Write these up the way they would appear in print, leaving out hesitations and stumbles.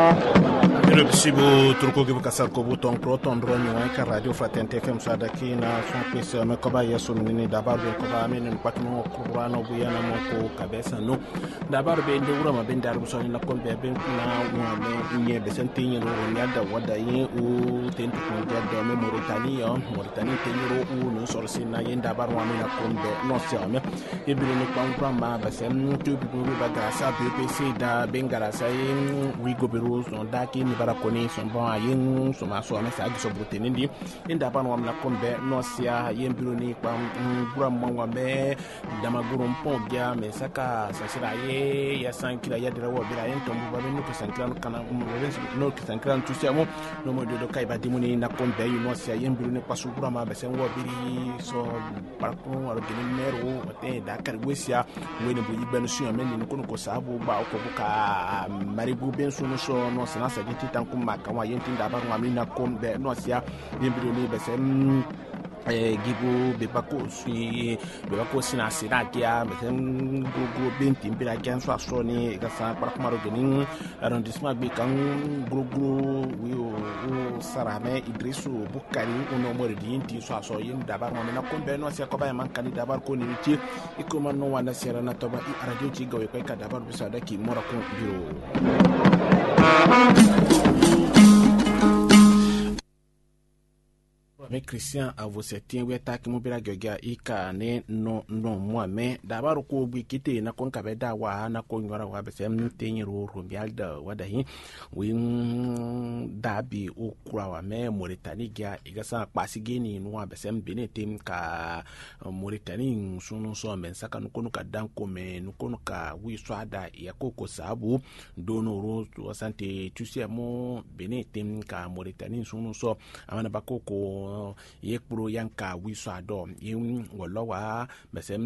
Sibu turko gibi kasar ko buton proton drone ni ka radio fraternité fm sada kina son pesa me ko ba yeso ni dabar be ko ba men patno qur'ano bu yana mo ko kabesa no dabar be nde wura ma ben dar so ni la ko be ben na wa me nye be sante ni ro ni ada wada yin o ten ko de me Mauritanie teniro o no so na yin dabar wa me na ko be no se me e bi ni kwa ma ba sem tu bi ba grasa BPC da bengara sai wi go beru no da ki ni bara koni son bon ayin so ma so me sa gi so bruteni ndi inda ban wam na kombe no sia yin biro ni kwa bura mwa me dama gurum pon bia me saka sa sira ye ya sankira ya dira wo bira yin tombu ba no sankira kana no sankira tu sia mo no mo do kai ba dimuni na kombe yin no sia yin biro ni kwa su bura ma be sen wo biri so parko wala gini mero te da kar wesia weni bu yibenu su ya men ni ko sabu ba ko buka maribu ben su no so no sana sa giti tan kuma kan wa yin tinda ba ngami na kombe no sia yin biro ni be sen gibu bebako sina sirakia beten gugu binti bila kan so asoni gasa para kumaro genin arrondissement be kan gugu wiyo sarame Idrisu Bukari uno moridi inti so aso yin dabar mo na kombe no sia ko ba man kan dabar ko ni ti ikoma no wana sera na toba i radio ci gawe ko ka dabar bisa da ki mora ko biro mais Christian a vous setien weta ki mo bira gyoga ika ne no moi mais dabaru ko bi kite na kon kabe da wa na ko nyora wa be sem tenyi ro mbial da wada hi win dabi o kura wa me Mauritanie ga igasa pasi geni no wa be sem benetim ka Mauritanie sunu so men saka no kono ka danko me no kono ka wi swada ya koko sabu dono ro wasante tusia mo benetim ka Mauritanie sunu so amana bakoko yekpro yanka wiso ado yin wolowa besem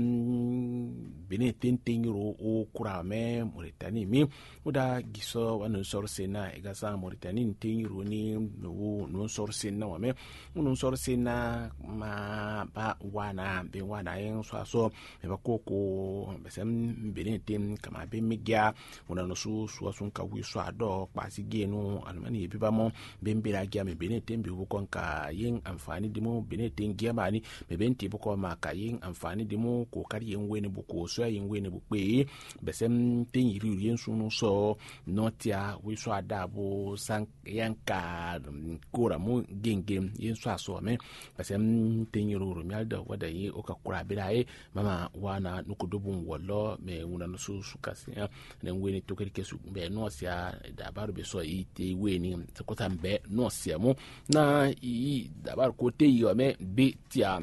bene tentengiro o kura me Mauritanie mi uda giso wanu sorsena egasa Mauritanie tengiro ni no sorsena wa me no sorsena ma ba wana be wana yin so me bakoko besem bene tem kama be migya una no su sun ka wiso ado pasi genu almani biba mo bembira gya me bene tembe bukonka yin amfani dimo benetin giamani me benti buko maka yin amfani dimo kokari yin weni buko so yin weni bukwe besem tin yiri yin sunu so notia wiso adabo san yanka kora mu gengem yin so aso me besem tin yiro rumialda wada yi oka kura birae mama wana nukudubun wallo me una no sukasi ne weni tokeri kesu be no sia dabaru be so ite weni takota mbe no sia mo na i dabar kote yo me betia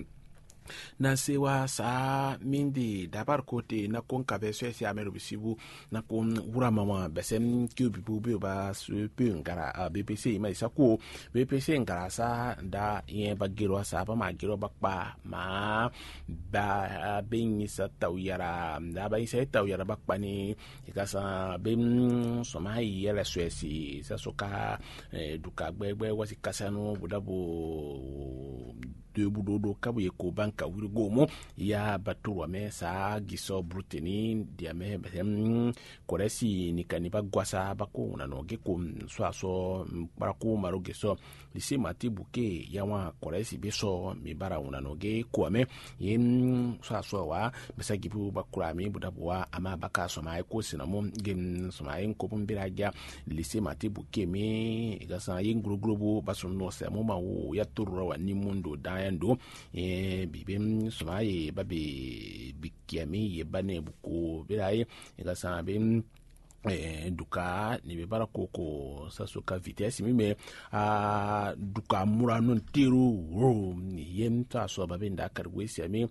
na sewa sa mindi dabar kote na kon kabe so sia me bisibu na kon wura mama besem kyubibu be ba su pe ngara BPC mai sako BPC ngara sa da yen bagiro sa ba magiro bakpa ma ba bin sa tawyara da ba isa tawyara bakpa ni ikasa bin so mai yele so esi sa soka duka gbegbe wasi kasano budabo de budodo kabu yeko banka wirigomo ya baturwa me sa giso bruteni dia me besem koresi nikani bagwasa bako na no geko so barako maroge so lise matibuke yawa koresi beso mi bara una no ge ko me yin so wa besa gibu bakura mi budabwa ama baka so mai ko sinamo gen so mai ko bumbiraja lise matibuke mi gasa yin grugrubu baso no se mo ma wo ya turwa ni mundo dayando bibem somaye babe bikiami yebane buko biraye gasa bim duka ni be bara koko sasuka vitesse mi me duka mura non tiru yen ta so ba ben da karwesi mi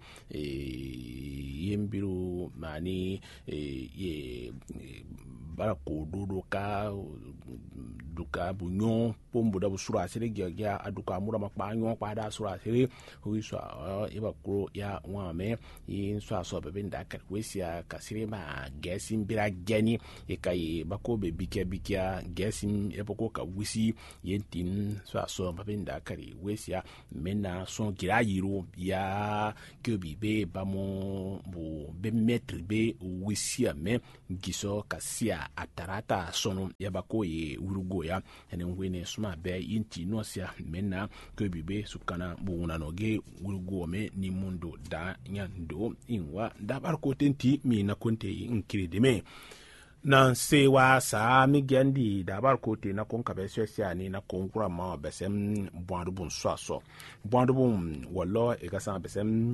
yembiru mani ye bara ko dodo ka duka ka bunyo pombo da busura sire gya aduka mura makpa nyo pa da sura sire wi so iba kuro ya wame yin so bebenda ka wesia ka sire ma gesin bira geni e kai bako be bikia gesin e bako ka wisi yentin so bebenda kari wesia mena son gira yiro ya kebi be bamo bu be metri be wisi me giso kasia atarata sono ya bako ye urugo ya ene ngwene suma be inti nosia mena kebibe sukana buna noge urugo me ni mundo da nyando inwa da barko tenti mi na konte inkiri me na sewa sa migandi da barko te na konka be sosia ni na konkura ma besem bwandu bun so bwandu bun wallo e gasa besem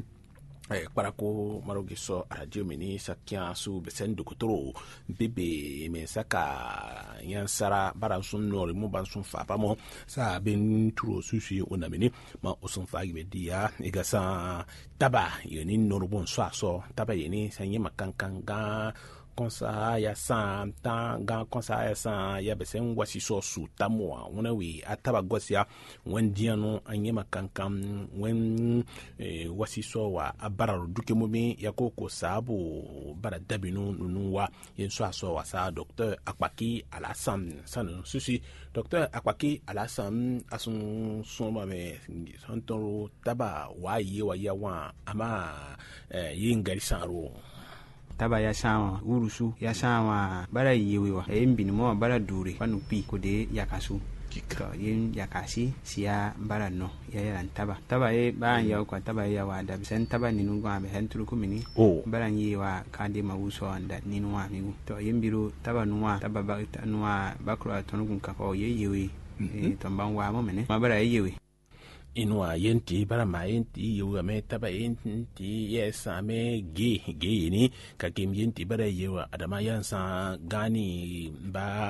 kparako marogiso radio mini sakia su besen dokotoro bebe me saka yansara baransun nori mo bansun fa pa mo sa ben turo sushi ona mini ma osun fa gibe dia igasa taba yeni norobon so taba yeni sanye makankanga konsa ya san tan gan konsa ya san ya besen wasi so su tamoa wona wi ataba gosia wen diano anyema kankan wen wasi so wa abara duke mobi ya koko sabu bara dabinu nuwa yen so wa sa docteur Akpaki Alassane san susi docteur Akpaki Alassane asun soma me sontoro taba wa ya wa ama yingari sanro taba ya sawa urusu ya sawa bara yewewa mbini mo bara dure panupi kode yakasu kika yin yakasi siya bara no ya taba ba ya kwa taba ya wa da sen taba ninu gwa be hentru kumini bara yewa kande mawuso anda ninu wa migu to yimbiru taba nuwa taba ba nuwa bakro tonugun kapo yewe tomban wa mo mene mabara yewe inwa yenti bara ma yenti yewa me taba yenti yesa me ge ni ka kem yenti bara yewa adama yansa gani ba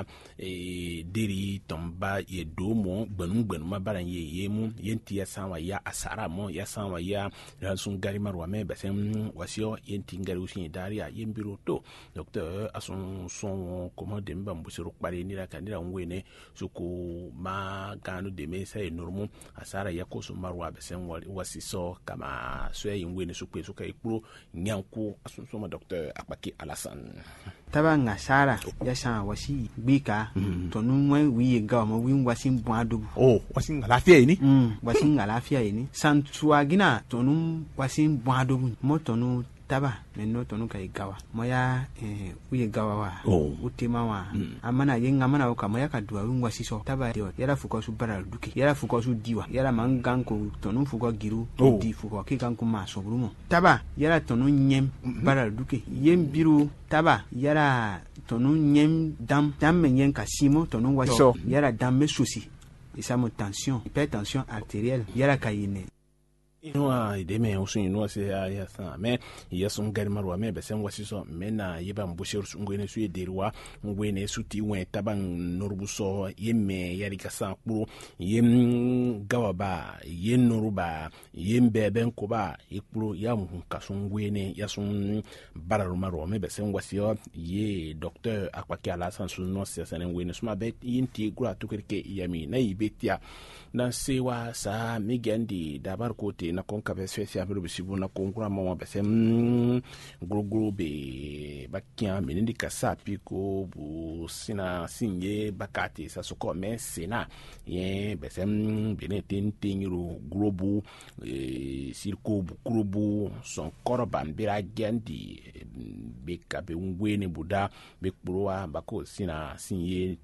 deri tomba ye domo gbenu ma bara yemu yenti yasa wa ya asara mo yasa wa ya ransun gari marwa me basem wasio yenti ngari usin daria yembiro to docteur ason son commande mba mbusiro kpare ni la kanira ngwene suko ma ganu de me sai normu asara ya koso marwa besen wasi so kama so yingwe ne sukwe so kai kuro nyanku asunso docteur Akpaki Alassane taba ngasara ya sha wasi bika to nunwe wi ga mo wi wasi bwadu wasi ngalafia ni wasi ngalafia ni santua gina to nun wasi bwadu mo to nu taba menno to nu kai gawa moya wi gawa wa utima wa amana yenga mana ka moya ka duwa wi wasi so taba de yara fuko su bara duke yara fuko su diwa yara mangan ko to nu fuko giru di fuko ke kan kuma so brumo taba yara to nu nyem bara duke yem biru taba yara to nu nyem dam men ka simo to nu wasi yara dam me susi isamo tension hypertension artérielle yara kayine inwa ideme usun inwa se ya sa me yasun gari marwa me besen wasiso mena yeba mbushir ngwene su yederwa ngwene su ti wen taban norbuso yemme yari kasa kpuro yem gawaba yen noruba yem beben ko ba ikpuro ya mu kasun ngwene yasun bararu marwa me besen wasio ye docteur Akpaki Alassane sun no se sanen ngwene suma be yinti gura tukerke yami na yibetia na sewa sa migandi dabar kote na konka be spesial be bisibu na konkura mama besem grogro be bakia menindi kasa piko bu sina sinye bakati sa soko me sena ye besem beneten tingiru grobu sirko bu krubu son korban bira gandi be kabe ngwene buda be kpuroa bako sina sinye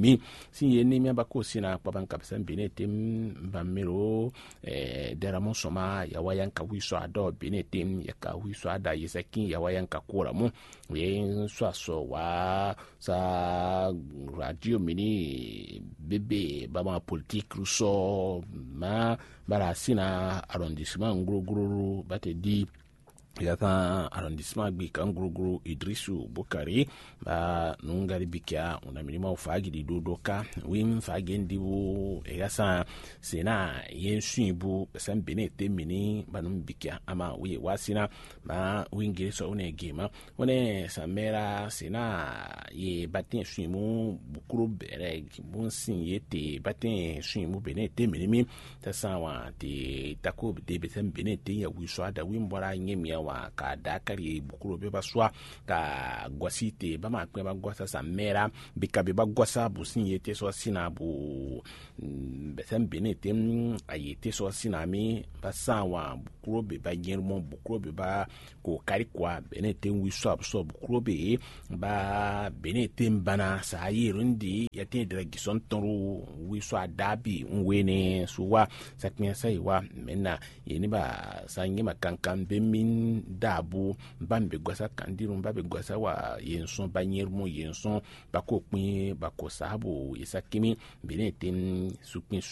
nimi bako sina pabanka besem benetem bamero deramo soma ya wayanka wiso ado benetem ya ka wiso ada yesakin ya wayanka kora mu yen so wa sa radio mini bebe baba politique ruso ma bara sina arrondissement nguruguru bate di yaka arrondissement gbi kan guruguru Idrisu Bukari ba nungari bikia una milima ufagi di dodoka wim fagi ndibu yasa sena yensuibu san benete mini banum bikia ama we wasina ma wingiri so une gema one samera sena ye batin suimu bukuru bere bonsin yete batin suimu benete minimi tasawa te tako de beten benete ya wiswa da wimbora nyemia wa ka dakari bukuru be baswa ka gwasite ba ma kwe ba gwasa samera bika be ba gwasa busin yete so sina bu beten benete ayete so sina mi basawa bukuru be ba yermo bukuru be ba ko kari kwa benete wiswa so bukuru be ba benete mbana sa yirundi yate dragison toru wiswa dabi nwene suwa saknya saiwa mena yeni ba sangi makankan be min dabu bambe gwasa kandiru mbabe gwasa wa yenson banyermo yenson bako pin bako sabu isakimi benete supin